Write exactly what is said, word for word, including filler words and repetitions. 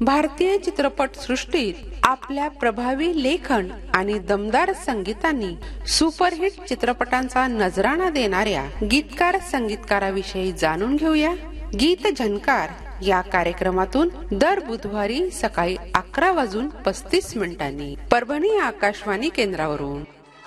भारतीय चित्रपट सृष्टीत आपल्या प्रभावी लेखन आणि दमदार संगीतांनी सुपरहिट चित्रपटांचा नजराणा देणाऱ्या गीतकार संगीतकाराविषयी जाणून घेऊया. गीत झंकार या कार्यक्रमातून दर बुधवारी सकाळी अकरा वाजून पस्तीस मिनिटांनी परभणी आकाशवाणी केंद्रावरून.